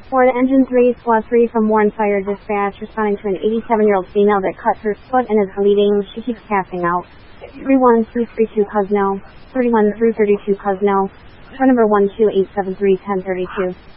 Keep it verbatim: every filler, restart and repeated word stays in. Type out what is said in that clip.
Ford Engine three, Squad three from Warren Fire Dispatch, responding to an eighty-seven-year-old female that cut her foot and is bleeding. She keeps passing out. three one two three two Cosno, thirty-one through thirty-two Cosno, phone number one two eight seven three one zero three two.